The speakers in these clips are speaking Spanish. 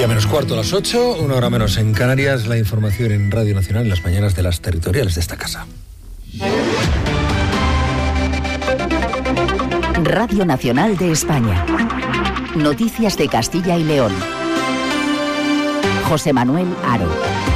Día menos cuarto a las 8, una hora menos en Canarias. La información en Radio Nacional en las mañanas de las territoriales de esta casa. Radio Nacional de España. Noticias de Castilla y León. José Manuel Haro.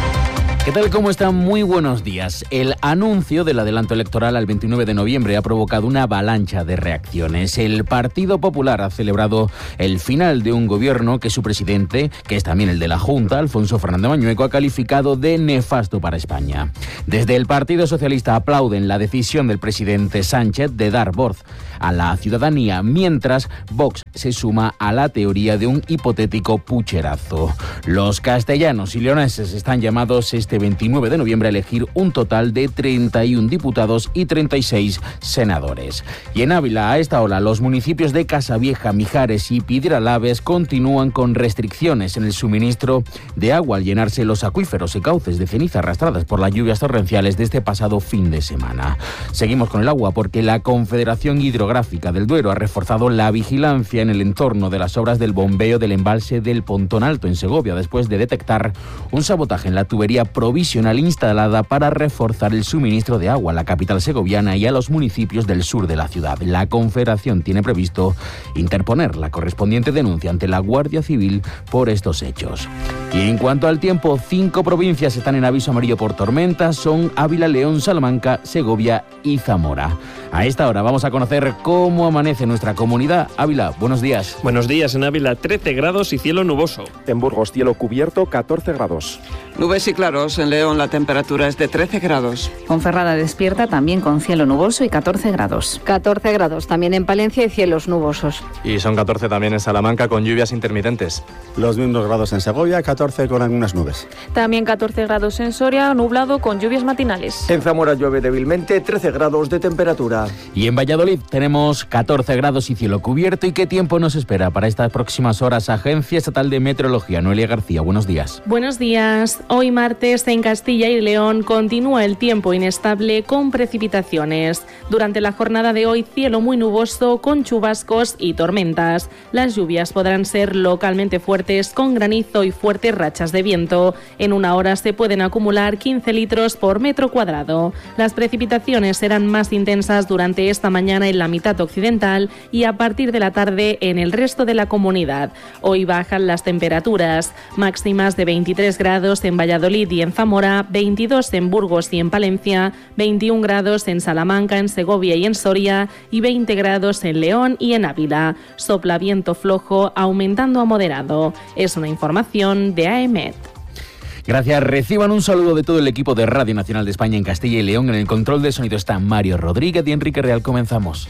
¿Qué tal? ¿Cómo están? Muy buenos días. El anuncio del adelanto electoral al 29 de noviembre ha provocado una avalancha de reacciones. El Partido Popular ha celebrado el final de un gobierno que su presidente, que es también el de la Junta, Alfonso Fernández Mañueco, ha calificado de nefasto para España. Desde el Partido Socialista aplauden la decisión del presidente Sánchez de dar voz a la ciudadanía, mientras Vox se suma a la teoría de un hipotético pucherazo. Los castellanos y leoneses están llamados este 29 de noviembre a elegir un total de 31 diputados y 36 senadores. Y en Ávila, a esta hora, los municipios de Casavieja, Mijares y Piedralaves continúan con restricciones en el suministro de agua al llenarse los acuíferos y cauces de ceniza arrastradas por las lluvias torrenciales de este pasado fin de semana. Seguimos con el agua porque la Confederación Hidrográfica del Duero ha reforzado la vigilancia en el entorno de las obras del bombeo del embalse del Pontón Alto en Segovia, después de detectar un sabotaje en la tubería provisional instalada para reforzar el suministro de agua a la capital segoviana y a los municipios del sur de la ciudad. La Confederación tiene previsto interponer la correspondiente denuncia ante la Guardia Civil por estos hechos. Y en cuanto al tiempo, 5 provincias están en aviso amarillo por tormentas, son Ávila, León, Salamanca, Segovia y Zamora. A esta hora vamos a conocer cómo amanece nuestra comunidad. Ávila, buenos días. Buenos días, en Ávila 13 grados y cielo nuboso. En Burgos, cielo cubierto, 14 grados. Nubes y claros, en León la temperatura es de 13 grados. Ponferrada despierta también con cielo nuboso y 14 grados. 14 grados también en Palencia y cielos nubosos. Y son 14 también en Salamanca con lluvias intermitentes. Los mismos grados en Segovia, 14 con algunas nubes. También 14 grados en Soria, nublado con lluvias matinales. En Zamora llueve débilmente, 13 grados de temperatura. Y en Valladolid tenemos 14 grados y cielo cubierto. ¿Y qué tiempo nos espera para estas próximas horas? Agencia Estatal de Meteorología, Noelia García, buenos días. Buenos días. Hoy martes en Castilla y León continúa el tiempo inestable con precipitaciones. Durante la jornada de hoy, cielo muy nuboso con chubascos y tormentas. Las lluvias podrán ser localmente fuertes con granizo y fuertes rachas de viento. En una hora se pueden acumular 15 litros por metro cuadrado. Las precipitaciones serán más intensas durante esta mañana en la mitad occidental y a partir de la tarde en el resto de la comunidad. Hoy bajan las temperaturas, máximas de 23 grados en Valladolid y en Zamora, 22 en Burgos y en Palencia, 21 grados en Salamanca, en Segovia y en Soria y 20 grados en León y en Ávila. Sopla viento flojo aumentando a moderado. Es una información de AEMET. Gracias. Reciban un saludo de todo el equipo de Radio Nacional de España en Castilla y León. En el control de sonido está Mario Rodríguez y Enrique Real. Comenzamos.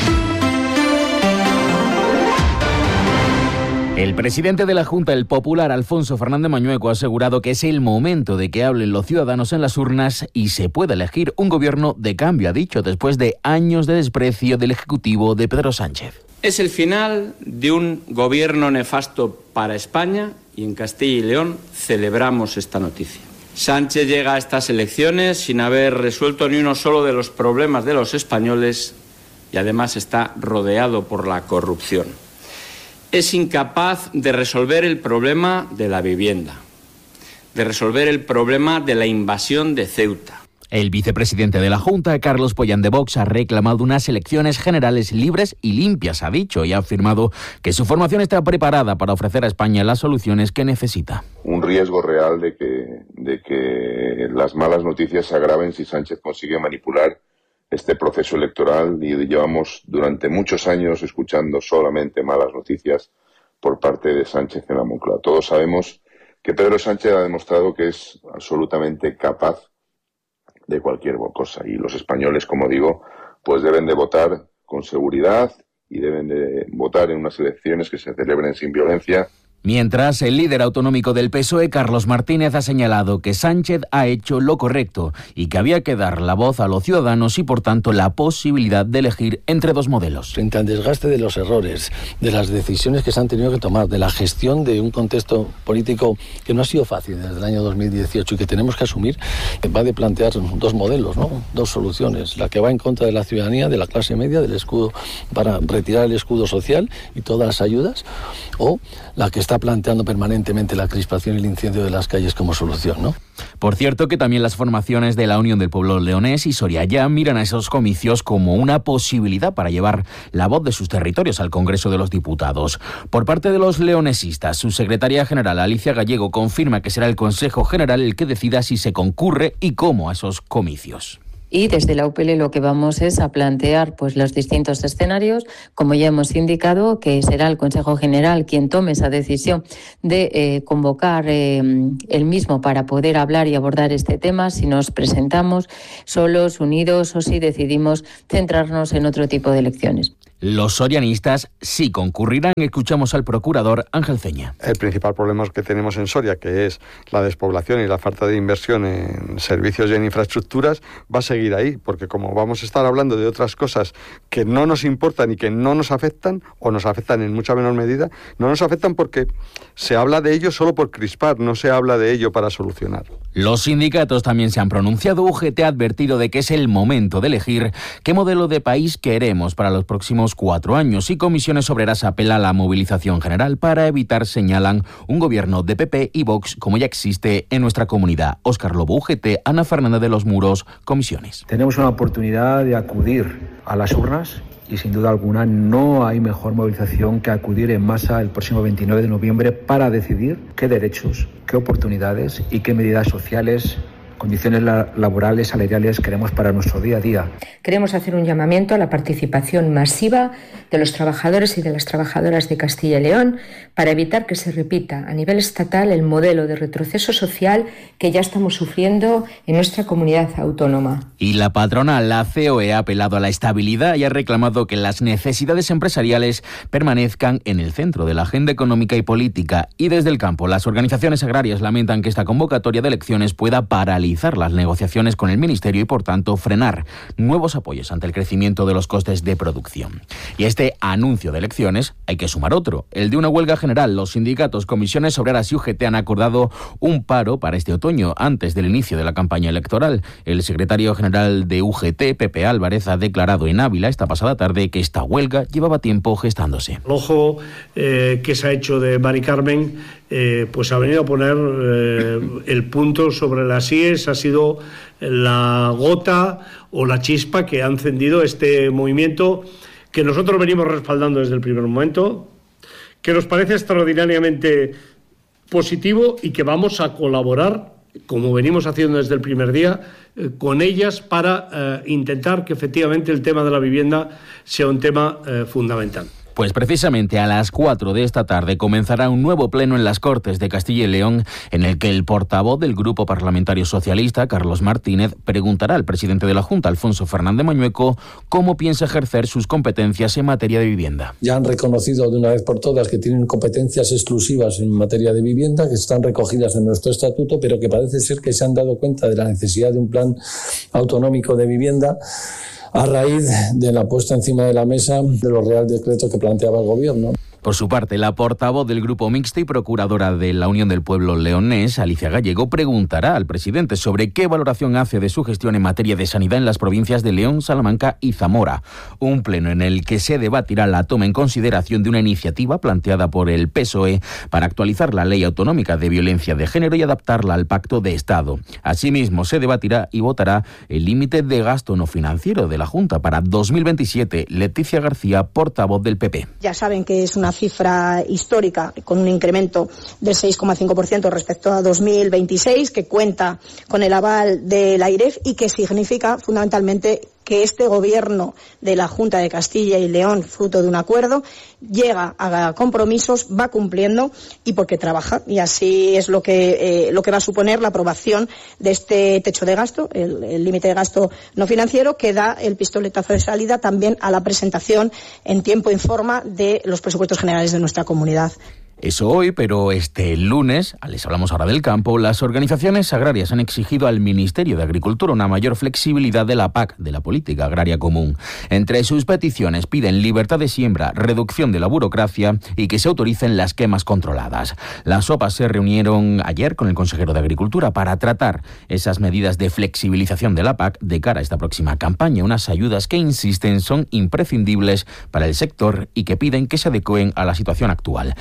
El presidente de la Junta, el popular Alfonso Fernández Mañueco, ha asegurado que es el momento de que hablen los ciudadanos en las urnas y se pueda elegir un gobierno de cambio, ha dicho, después de años de desprecio del Ejecutivo de Pedro Sánchez. Es el final de un gobierno nefasto para España y en Castilla y León celebramos esta noticia. Sánchez llega a estas elecciones sin haber resuelto ni uno solo de los problemas de los españoles y además está rodeado por la corrupción. Es incapaz de resolver el problema de la vivienda, de resolver el problema de la invasión de Ceuta. El vicepresidente de la Junta, Carlos Pollán de Vox, ha reclamado unas elecciones generales libres y limpias, ha dicho, y ha afirmado que su formación está preparada para ofrecer a España las soluciones que necesita. Un riesgo real de que las malas noticias se agraven si Sánchez consigue manipular este proceso electoral y llevamos durante muchos años escuchando solamente malas noticias por parte de Sánchez en la Moncloa. Todos sabemos que Pedro Sánchez ha demostrado que es absolutamente capaz de cualquier cosa y los españoles, como digo, pues deben de votar con seguridad y deben de votar en unas elecciones que se celebren sin violencia. Mientras, el líder autonómico del PSOE, Carlos Martínez, ha señalado que Sánchez ha hecho lo correcto y que había que dar la voz a los ciudadanos y, por tanto, la posibilidad de elegir entre dos modelos. Frente al desgaste de los errores, de las decisiones que se han tenido que tomar, de la gestión de un contexto político que no ha sido fácil desde el año 2018 y que tenemos que asumir, va de plantear dos modelos, ¿no? Dos soluciones. La que va en contra de la ciudadanía, de la clase media, del escudo, para retirar el escudo social y todas las ayudas, o la que está está planteando permanentemente la crispación y el incendio de las calles como solución, ¿no? Por cierto, que también las formaciones de la Unión del Pueblo Leonés y Soria Ya miran a esos comicios como una posibilidad para llevar la voz de sus territorios al Congreso de los Diputados. Por parte de los leonesistas, su secretaria general, Alicia Gallego, confirma que será el Consejo General el que decida si se concurre y cómo a esos comicios. Y desde la UPL lo que vamos es a plantear pues los distintos escenarios, como ya hemos indicado, que será el Consejo General quien tome esa decisión de convocar el mismo para poder hablar y abordar este tema, si nos presentamos solos, unidos o si decidimos centrarnos en otro tipo de elecciones. Los sorianistas sí concurrirán. Escuchamos al procurador Ángel Ceña. El principal problema que tenemos en Soria, que es la despoblación y la falta de inversión en servicios y en infraestructuras, va a seguir ahí, porque como vamos a estar hablando de otras cosas que no nos importan y que no nos afectan, o nos afectan en mucha menor medida, no nos afectan porque se habla de ello solo por crispar, no se habla de ello para solucionar. Los sindicatos también se han pronunciado. UGT ha advertido de que es el momento de elegir qué modelo de país queremos para los próximos 4 años, y Comisiones Obreras apela a la movilización general para evitar, señalan, un gobierno de PP y Vox como ya existe en nuestra comunidad. Óscar Lobo, UGT, Ana Fernández de los Muros, Comisiones. Tenemos una oportunidad de acudir a las urnas y sin duda alguna no hay mejor movilización que acudir en masa el próximo 29 de noviembre para decidir qué derechos, qué oportunidades y qué medidas sociales, condiciones laborales, salariales queremos para nuestro día a día. Queremos hacer un llamamiento a la participación masiva de los trabajadores y de las trabajadoras de Castilla y León para evitar que se repita a nivel estatal el modelo de retroceso social que ya estamos sufriendo en nuestra comunidad autónoma. Y la patronal, la COE, ha apelado a la estabilidad y ha reclamado que las necesidades empresariales permanezcan en el centro de la agenda económica y política. Y desde el campo, las organizaciones agrarias lamentan que esta convocatoria de elecciones pueda paralizar las negociaciones con el Ministerio y, por tanto, frenar nuevos apoyos ante el crecimiento de los costes de producción. Y a este anuncio de elecciones hay que sumar otro, el de una huelga general. Los sindicatos, Comisiones Obreras y UGT han acordado un paro para este otoño, antes del inicio de la campaña electoral. El secretario general de UGT, Pepe Álvarez, ha declarado en Ávila esta pasada tarde que esta huelga llevaba tiempo gestándose. El ojo que se ha hecho de Mari Carmen pues ha venido a poner el punto sobre las IES, ha sido la gota o la chispa que ha encendido este movimiento que nosotros venimos respaldando desde el primer momento, que nos parece extraordinariamente positivo y que vamos a colaborar, como venimos haciendo desde el primer día, con ellas para intentar que efectivamente el tema de la vivienda sea un tema fundamental. Pues precisamente a las 4 de esta tarde comenzará un nuevo pleno en las Cortes de Castilla y León, en el que el portavoz del Grupo Parlamentario Socialista, Carlos Martínez, preguntará al presidente de la Junta, Alfonso Fernández Mañueco, cómo piensa ejercer sus competencias en materia de vivienda. Ya han reconocido de una vez por todas que tienen competencias exclusivas en materia de vivienda, que están recogidas en nuestro estatuto, pero que parece ser que se han dado cuenta de la necesidad de un plan autonómico de vivienda a raíz de la puesta encima de la mesa de los Real Decretos que planteaba el Gobierno. Por su parte, la portavoz del Grupo Mixto y procuradora de la Unión del Pueblo Leonés, Alicia Gallego, preguntará al presidente sobre qué valoración hace de su gestión en materia de sanidad en las provincias de León, Salamanca y Zamora. Un pleno en el que se debatirá la toma en consideración de una iniciativa planteada por el PSOE para actualizar la Ley Autonómica de Violencia de Género y adaptarla al Pacto de Estado. Asimismo, se debatirá y votará el límite de gasto no financiero de la Junta para 2027. Leticia García, portavoz del PP. Ya saben que es una cifra histórica con un incremento del 6,5% respecto a 2026, que cuenta con el aval de la AIREF y que significa fundamentalmente que este gobierno de la Junta de Castilla y León, fruto de un acuerdo, llega a compromisos, va cumpliendo y porque trabaja. Y así es lo que va a suponer la aprobación de este techo de gasto, el límite de gasto no financiero, que da el pistoletazo de salida también a la presentación en tiempo y forma de los presupuestos generales de nuestra comunidad. Eso hoy, pero este lunes, les hablamos ahora del campo, las organizaciones agrarias han exigido al Ministerio de Agricultura una mayor flexibilidad de la PAC, de la Política Agraria Común. Entre sus peticiones piden libertad de siembra, reducción de la burocracia y que se autoricen las quemas controladas. Las OPA se reunieron ayer con el consejero de Agricultura para tratar esas medidas de flexibilización de la PAC de cara a esta próxima campaña, unas ayudas que insisten son imprescindibles para el sector y que piden que se adecúen a la situación actual. Donación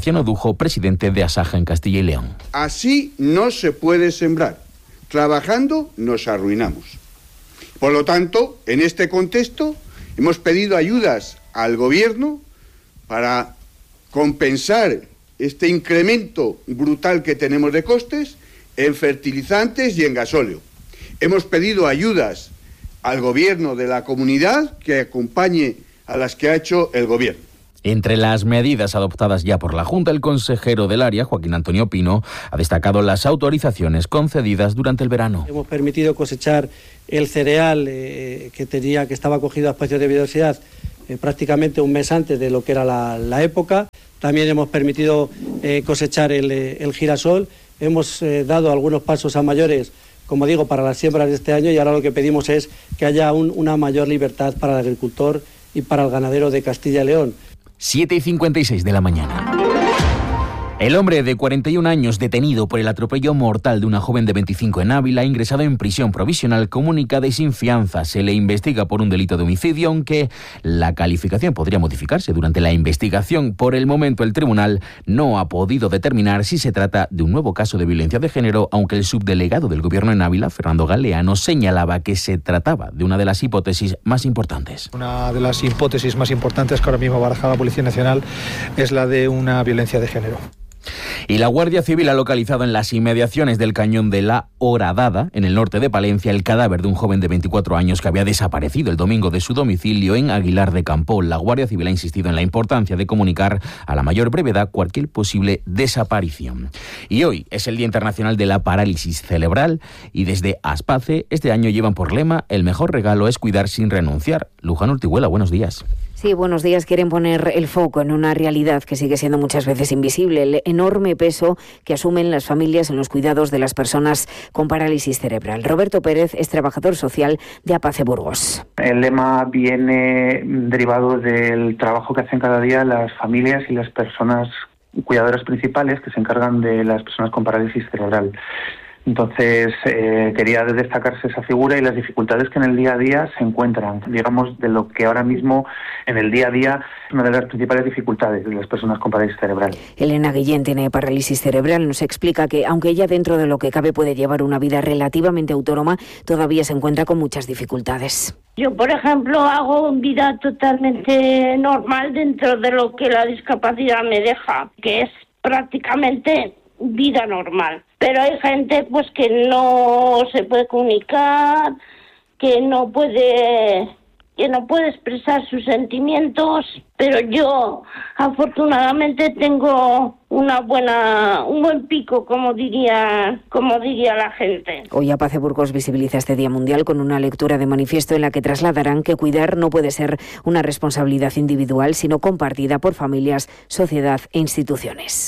Marciano Dujo, presidente de Asaja en Castilla y León. Así no se puede sembrar. Trabajando nos arruinamos. Por lo tanto, en este contexto, hemos pedido ayudas al Gobierno para compensar este incremento brutal que tenemos de costes en fertilizantes y en gasóleo. Hemos pedido ayudas al Gobierno de la comunidad que acompañe a las que ha hecho el Gobierno. Entre las medidas adoptadas ya por la Junta, el consejero del área, Joaquín Antonio Pino, ha destacado las autorizaciones concedidas durante el verano. Hemos permitido cosechar el cereal que estaba acogido a espacios de biodiversidad prácticamente un mes antes de lo que era la época. También hemos permitido cosechar el girasol. Hemos dado algunos pasos a mayores, como digo, para las siembras de este año, y ahora lo que pedimos es que haya una mayor libertad para el agricultor y para el ganadero de Castilla y León. 7:56 de la mañana. El hombre de 41 años detenido por el atropello mortal de una joven de 25 en Ávila, ingresado en prisión provisional comunicada y sin fianza. Se le investiga por un delito de homicidio, aunque la calificación podría modificarse durante la investigación. Por el momento, el tribunal no ha podido determinar si se trata de un nuevo caso de violencia de género, aunque el subdelegado del Gobierno en Ávila, Fernando Galeano, señalaba que se trataba de una de las hipótesis más importantes. Una de las hipótesis más importantes que ahora mismo baraja la Policía Nacional es la de una violencia de género. Y la Guardia Civil ha localizado en las inmediaciones del Cañón de la Horadada, en el norte de Palencia, el cadáver de un joven de 24 años que había desaparecido el domingo de su domicilio en Aguilar de Campo. La Guardia Civil ha insistido en la importancia de comunicar a la mayor brevedad cualquier posible desaparición. Y hoy es el Día Internacional de la Parálisis Cerebral, y desde Aspace este año llevan por lema: el mejor regalo es cuidar sin renunciar. Luján Ortiguela, buenos días. Sí, buenos días. Quieren poner el foco en una realidad que sigue siendo muchas veces invisible, el enorme peso que asumen las familias en los cuidados de las personas con parálisis cerebral. Roberto Pérez es trabajador social de Apace Burgos. El lema viene derivado del trabajo que hacen cada día las familias y las personas cuidadoras principales que se encargan de las personas con parálisis cerebral. Entonces, quería destacarse esa figura y las dificultades que en el día a día se encuentran, digamos, de lo que ahora mismo en el día a día es una de las principales dificultades de las personas con parálisis cerebral. Elena Guillén tiene parálisis cerebral. Nos explica que, aunque ella dentro de lo que cabe puede llevar una vida relativamente autónoma, todavía se encuentra con muchas dificultades. Yo, por ejemplo, hago vida totalmente normal dentro de lo que la discapacidad me deja, que es prácticamente vida normal. Pero hay gente pues que no se puede comunicar, que no puede expresar sus sentimientos, pero yo afortunadamente tengo un buen pico, como diría la gente. Hoy Apace Burgos visibiliza este Día Mundial con una lectura de manifiesto en la que trasladarán que cuidar no puede ser una responsabilidad individual, sino compartida por familias, sociedad e instituciones.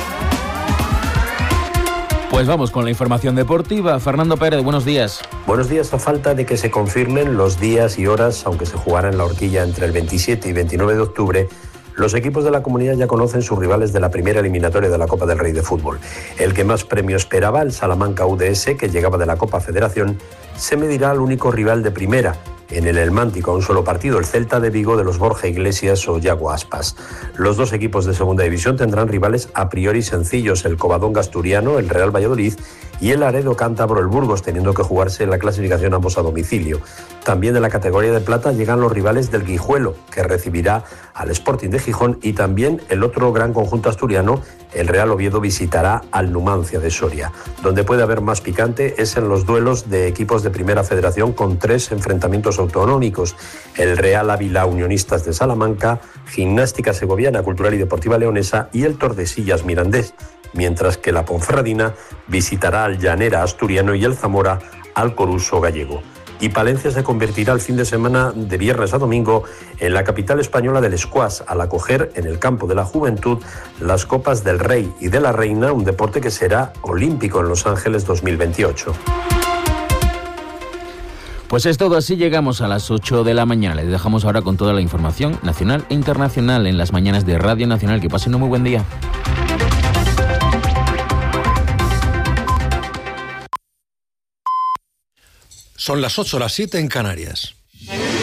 Pues vamos con la información deportiva. Fernando Pérez, buenos días. Buenos días. A falta de que se confirmen los días y horas, aunque se jugará en la horquilla entre el 27 y 29 de octubre, los equipos de la Comunidad ya conocen sus rivales de la primera eliminatoria de la Copa del Rey de Fútbol. El que más premio esperaba, el Salamanca UDS, que llegaba de la Copa Federación, se medirá al único rival de primera, en el Elmántico, a un solo partido, el Celta de Vigo de los Borja Iglesias o Yago Aspas. Los dos equipos de segunda división tendrán rivales a priori sencillos, el Covadonga asturiano, el Real Valladolid, y el Laredo cántabro, el Burgos, teniendo que jugarse la clasificación ambos a domicilio. También de la categoría de plata llegan los rivales del Guijuelo, que recibirá al Sporting de Gijón, y también el otro gran conjunto asturiano, el Real Oviedo, visitará al Numancia de Soria. Donde puede haber más picante es en los duelos de equipos de Primera Federación, con 3 enfrentamientos autonómicos: el Real Ávila Unionistas de Salamanca, Gimnástica Segoviana Cultural y Deportiva Leonesa y el Tordesillas Mirandés, mientras que la Ponferradina visitará al Llanera Asturiano y el Zamora al Coruso Gallego. Y Palencia se convertirá el fin de semana de viernes a domingo en la capital española del squash, al acoger en el campo de la juventud las Copas del Rey y de la Reina, un deporte que será olímpico en Los Ángeles 2028. Pues es todo, así llegamos a las 8 de la mañana. Les dejamos ahora con toda la información nacional e internacional en las mañanas de Radio Nacional. Que pasen un muy buen día. Son las 8, las 7 en Canarias.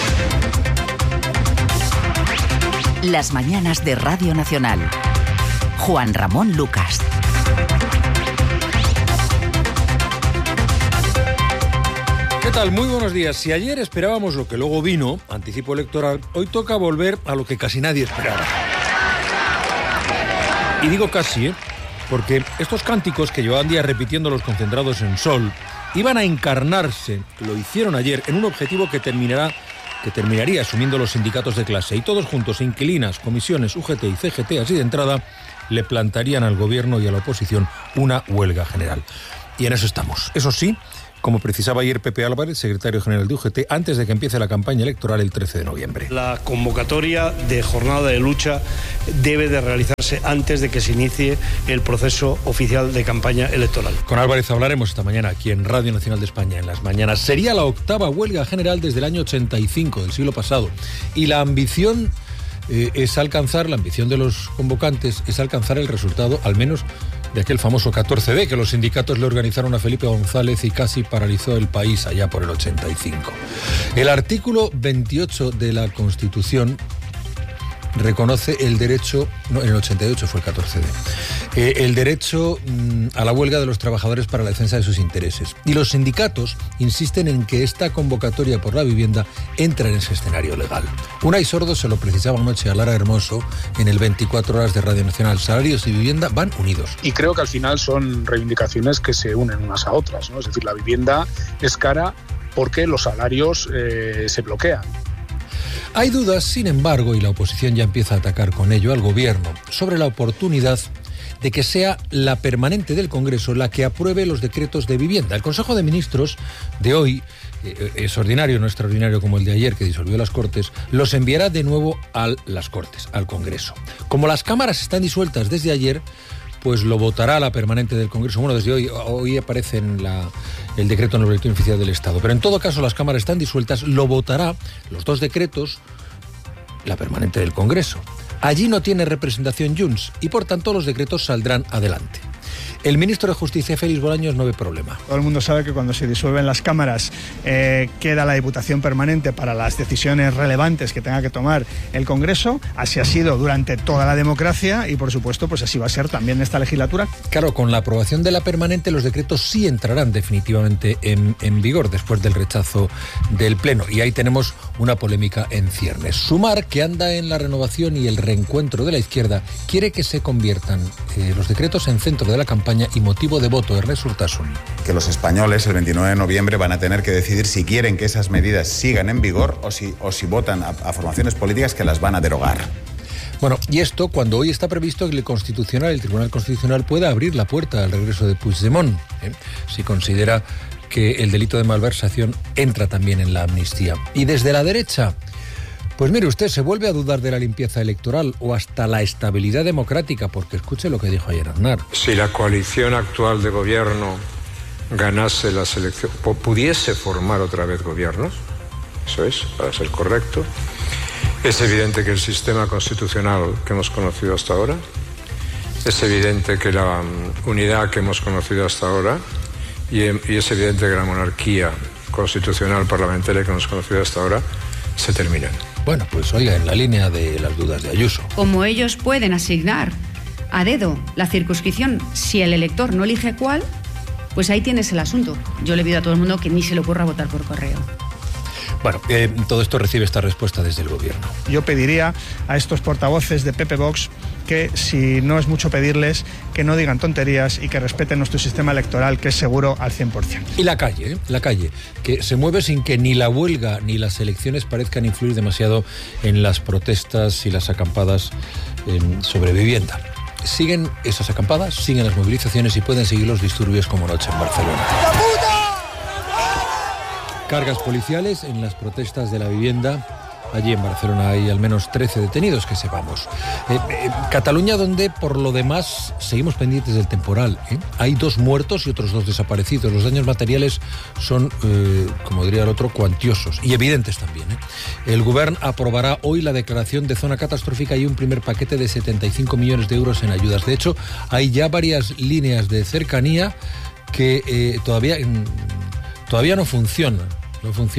Las mañanas de Radio Nacional. Juan Ramón Lucas. ¿Qué tal? Muy buenos días. Si ayer esperábamos lo que luego vino, anticipo electoral, hoy toca volver a lo que casi nadie esperaba. Y digo casi, porque estos cánticos que llevaban días repitiendo los concentrados en Sol iban a encarnarse, lo hicieron ayer, en un objetivo que terminaría asumiendo los sindicatos de clase. Y todos juntos, inquilinas, comisiones, UGT y CGT, así de entrada, le plantarían al gobierno y a la oposición una huelga general. Y en eso estamos. Eso sí, como precisaba ayer Pepe Álvarez, secretario general de UGT, antes de que empiece la campaña electoral el 13 de noviembre. La convocatoria de jornada de lucha debe de realizarse antes de que se inicie el proceso oficial de campaña electoral. Con Álvarez hablaremos esta mañana aquí en Radio Nacional de España, en las mañanas. Sería la 8ª huelga general desde el año 85 del siglo pasado. Y la ambición la ambición de los convocantes es alcanzar el resultado, al menos, de aquel famoso 14D que los sindicatos le organizaron a Felipe González y casi paralizó el país allá por el 85. El artículo 28 de la Constitución reconoce el derecho, no, en el 88 fue el 14D, el derecho a la huelga de los trabajadores para la defensa de sus intereses. Y los sindicatos insisten en que esta convocatoria por la vivienda entra en ese escenario legal. Unai Sordo se lo precisaba anoche a Lara Hermoso en el 24 horas de Radio Nacional. Salarios y vivienda van unidos. Y creo que al final son reivindicaciones que se unen unas a otras, ¿no? Es decir, la vivienda es cara porque los salarios se bloquean. Hay dudas, sin embargo, y la oposición ya empieza a atacar con ello al gobierno, sobre la oportunidad de que sea la permanente del Congreso la que apruebe los decretos de vivienda. El Consejo de Ministros de hoy, es ordinario, no extraordinario como el de ayer que disolvió las Cortes, los enviará de nuevo a las Cortes, al Congreso. Como las cámaras están disueltas desde ayer, pues lo votará la permanente del Congreso. Bueno, desde hoy aparece en el decreto en el boletín oficial del Estado. Pero en todo caso, las cámaras están disueltas, lo votará, los dos decretos, la permanente del Congreso. Allí no tiene representación Junts y, por tanto, los decretos saldrán adelante. El ministro de Justicia, Félix Bolaños, no ve problema. Todo el mundo sabe que cuando se disuelven las cámaras queda la Diputación Permanente para las decisiones relevantes que tenga que tomar el Congreso. Así ha sido durante toda la democracia y, por supuesto, pues así va a ser también en esta legislatura. Claro, con la aprobación de la permanente los decretos sí entrarán definitivamente en vigor después del rechazo del Pleno. Y ahí tenemos una polémica en ciernes. Sumar, que anda en la renovación y el reencuentro de la izquierda, quiere que se conviertan los decretos en centro de la campaña y motivo de voto. Ernest Urtasun. Que los españoles el 29 de noviembre van a tener que decidir si quieren que esas medidas sigan en vigor o si votan a formaciones políticas que las van a derogar. Bueno, y esto cuando hoy está previsto que el Tribunal Constitucional pueda abrir la puerta al regreso de Puigdemont, si considera que el delito de malversación entra también en la amnistía. Y desde la derecha, pues mire usted, se vuelve a dudar de la limpieza electoral o hasta la estabilidad democrática, porque escuche lo que dijo ayer Aznar. Si la coalición actual de gobierno ganase las elecciones, pudiese formar otra vez gobiernos, eso es, para ser correcto, es evidente que el sistema constitucional que hemos conocido hasta ahora, es evidente que la unidad que hemos conocido hasta ahora y es evidente que la monarquía constitucional parlamentaria que hemos conocido hasta ahora se terminan. Bueno, pues oiga, en la línea de las dudas de Ayuso. Como ellos pueden asignar a dedo la circunscripción si el elector no elige cuál, pues ahí tienes el asunto. Yo le pido a todo el mundo que ni se le ocurra votar por correo. Bueno, todo esto recibe esta respuesta desde el gobierno. Yo pediría a estos portavoces de PP Vox que, si no es mucho pedirles, que no digan tonterías y que respeten nuestro sistema electoral, que es seguro al 100%. Y la calle, que se mueve sin que ni la huelga ni las elecciones parezcan influir demasiado en las protestas y las acampadas sobre vivienda. Siguen esas acampadas, siguen las movilizaciones y pueden seguir los disturbios como anoche en Barcelona. Cargas policiales en las protestas de la vivienda. Allí en Barcelona hay al menos 13 detenidos, que sepamos. Cataluña, donde por lo demás seguimos pendientes del temporal. Hay 2 muertos y otros 2 desaparecidos. Los daños materiales son, como diría el otro, cuantiosos y evidentes también. El Govern aprobará hoy la declaración de zona catastrófica y un primer paquete de 75 millones de euros en ayudas. De hecho, hay ya varias líneas de cercanía que todavía no funcionan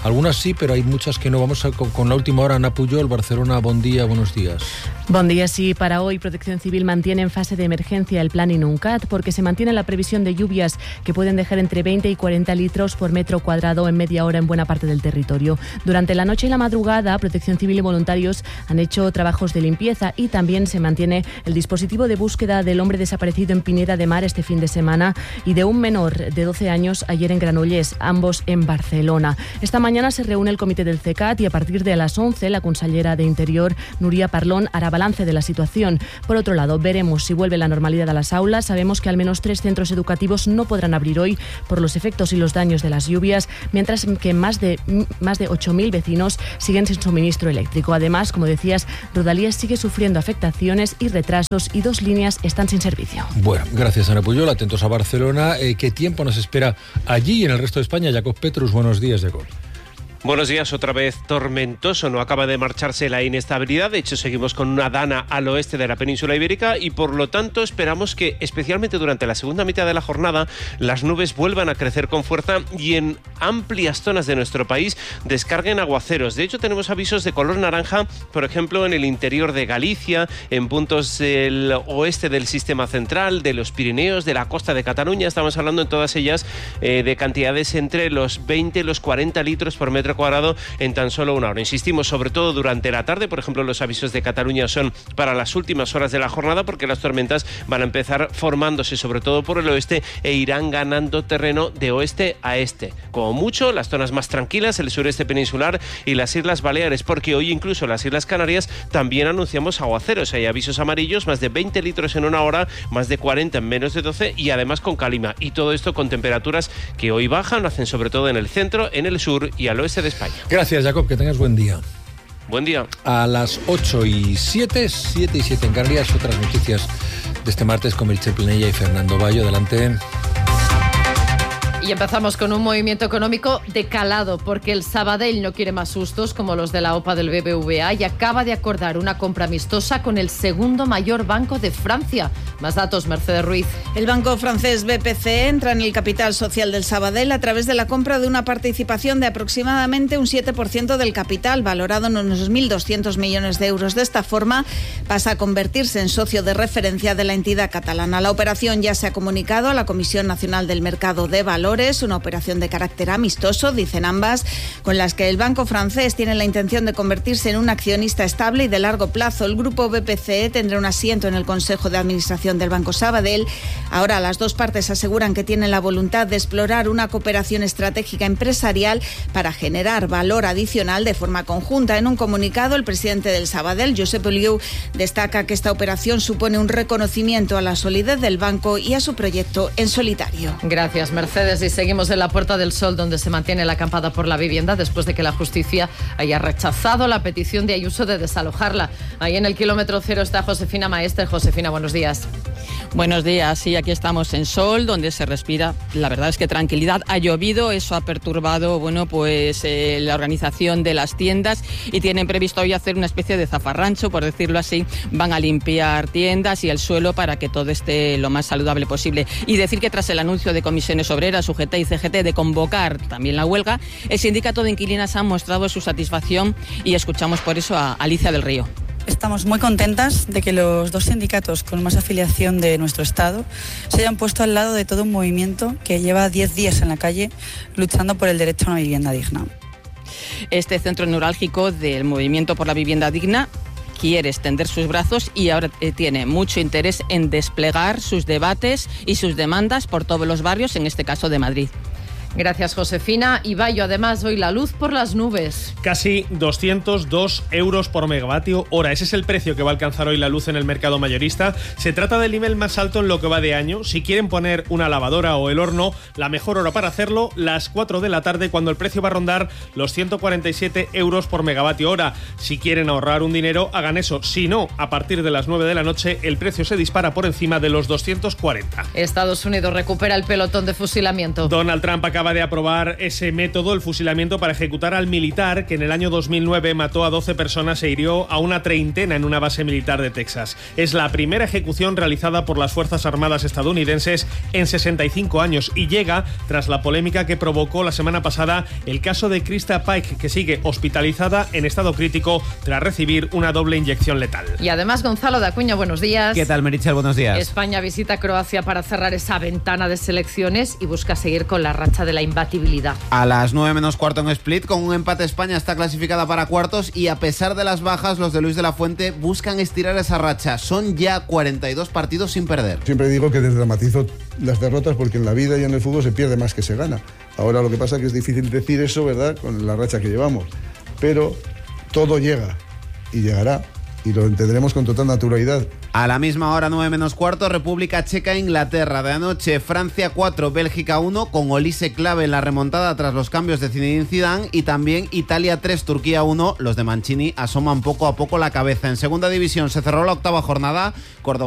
Algunas sí, pero hay muchas que no. Vamos con la última hora. Ana Pujol, Barcelona, buen día, buenos días. Buen día, sí. Para hoy, Protección Civil mantiene en fase de emergencia el plan Inuncat porque se mantiene la previsión de lluvias que pueden dejar entre 20 y 40 litros por metro cuadrado en media hora en buena parte del territorio. Durante la noche y la madrugada, Protección Civil y voluntarios han hecho trabajos de limpieza y también se mantiene el dispositivo de búsqueda del hombre desaparecido en Pineda de Mar este fin de semana y de un menor de 12 años ayer en Granollers, ambos en Barcelona. Esta mañana se reúne el comité del CECAT y a partir de las 11 la consellera de Interior, Núria Parlon, hará balance de la situación. Por otro lado, veremos si vuelve la normalidad a las aulas. Sabemos que al menos 3 centros educativos no podrán abrir hoy por los efectos y los daños de las lluvias, mientras que más de 8.000 vecinos siguen sin suministro eléctrico. Además, como decías, Rodalies sigue sufriendo afectaciones y retrasos y 2 líneas están sin servicio. Bueno, gracias Ana Pujol. Atentos a Barcelona. ¿Qué tiempo nos espera allí y en el resto de España? Jacob Petrus, buenos días, Jacob. Buenos días, otra vez tormentoso, no acaba de marcharse la inestabilidad, de hecho seguimos con una dana al oeste de la península ibérica y por lo tanto esperamos que especialmente durante la segunda mitad de la jornada las nubes vuelvan a crecer con fuerza y en amplias zonas de nuestro país descarguen aguaceros. De hecho tenemos avisos de color naranja, por ejemplo en el interior de Galicia, en puntos del oeste del sistema central, de los Pirineos, de la costa de Cataluña, estamos hablando en todas ellas de cantidades entre los 20 y los 40 litros por metro cuadrado en tan solo una hora. Insistimos, sobre todo durante la tarde, por ejemplo, los avisos de Cataluña son para las últimas horas de la jornada porque las tormentas van a empezar formándose sobre todo por el oeste e irán ganando terreno de oeste a este. Como mucho, las zonas más tranquilas, el sureste peninsular y las Islas Baleares, porque hoy incluso las Islas Canarias también anunciamos aguaceros. Hay avisos amarillos, más de 20 litros en una hora, más de 40 en menos de 12 y además con calima. Y todo esto con temperaturas que hoy bajan, lo hacen sobre todo en el centro, en el sur y al oeste de España. Gracias, Jacob, que tengas buen día. Buen día. A las 8:07, 7:07 en Canarias, otras noticias de este martes con Meritxell Planella y Fernando Bayo. Adelante. Y empezamos con un movimiento económico de calado, porque el Sabadell no quiere más sustos como los de la OPA del BBVA y acaba de acordar una compra amistosa con el segundo mayor banco de Francia. Más datos, Mercedes Ruiz. El banco francés BPCE entra en el capital social del Sabadell a través de la compra de una participación de aproximadamente un 7% del capital, valorado en unos 1.200 millones de euros. De esta forma, pasa a convertirse en socio de referencia de la entidad catalana. La operación ya se ha comunicado a la Comisión Nacional del Mercado de Valores, una operación de carácter amistoso, dicen ambas, con las que el banco francés tiene la intención de convertirse en un accionista estable y de largo plazo. El grupo BPCE tendrá un asiento en el Consejo de Administración del Banco Sabadell. Ahora las dos partes aseguran que tienen la voluntad de explorar una cooperación estratégica empresarial para generar valor adicional de forma conjunta. En un comunicado, el presidente del Sabadell, Josep Oliu, destaca que esta operación supone un reconocimiento a la solidez del banco y a su proyecto en solitario. Gracias, Mercedes. Y seguimos en la Puerta del Sol, donde se mantiene la acampada por la vivienda después de que la justicia haya rechazado la petición de Ayuso de desalojarla. Ahí en el kilómetro cero está Josefina Maestre. Josefina, buenos días. Buenos días, sí, aquí estamos en Sol, donde se respira, la verdad es que tranquilidad. Ha llovido, eso ha perturbado, la organización de las tiendas y tienen previsto hoy hacer una especie de zafarrancho, por decirlo así. Van a limpiar tiendas y el suelo para que todo esté lo más saludable posible. Y decir que tras el anuncio de Comisiones Obreras, UGT y CGT de convocar también la huelga, el sindicato de inquilinas ha mostrado su satisfacción y escuchamos por eso a Alicia del Río. Estamos muy contentas de que los dos sindicatos con más afiliación de nuestro Estado se hayan puesto al lado de todo un movimiento que lleva 10 días en la calle luchando por el derecho a una vivienda digna. Este centro neurálgico del movimiento por la vivienda digna quiere extender sus brazos y ahora tiene mucho interés en desplegar sus debates y sus demandas por todos los barrios, en este caso de Madrid. Gracias, Josefina. Y Bayo, además, hoy la luz por las nubes. Casi 202 euros por megavatio hora. Ese es el precio que va a alcanzar hoy la luz en el mercado mayorista. Se trata del nivel más alto en lo que va de año. Si quieren poner una lavadora o el horno, la mejor hora para hacerlo, las 4 de la tarde, cuando el precio va a rondar los 147 euros por megavatio hora. Si quieren ahorrar un dinero, hagan eso. Si no, a partir de las 9 de la noche, el precio se dispara por encima de los 240. Estados Unidos recupera el pelotón de fusilamiento. Donald Trump acaba acaba de aprobar ese método, el fusilamiento, para ejecutar al militar que en el año 2009 mató a 12 personas e hirió a una treintena en una base militar de Texas. Es la primera ejecución realizada por las Fuerzas Armadas estadounidenses en 65 años y llega tras la polémica que provocó la semana pasada el caso de Krista Pike, que sigue hospitalizada en estado crítico tras recibir una doble inyección letal. Y además, Gonzalo de Acuña, buenos días. ¿Qué tal, Meritxell? Buenos días. España visita Croacia para cerrar esa ventana de selecciones y busca seguir con la racha de la imbatibilidad. A las 9 menos cuarto en Split, con un empate España está clasificada para cuartos y a pesar de las bajas, los de Luis de la Fuente buscan estirar esa racha. Son ya 42 partidos sin perder. Siempre digo que desdramatizo las derrotas porque en la vida y en el fútbol se pierde más que se gana. Ahora lo que pasa es que es difícil decir eso, ¿verdad?, con la racha que llevamos. Pero todo llega y llegará y lo entenderemos con total naturalidad. A la misma hora, 9 menos cuarto, República Checa, Inglaterra. De anoche, Francia 4, Bélgica 1, con Olise clave en la remontada tras los cambios de Zinedine Zidane, y también Italia 3, Turquía 1. Los de Mancini asoman poco a poco la cabeza. En segunda división se cerró la octava jornada. Córdoba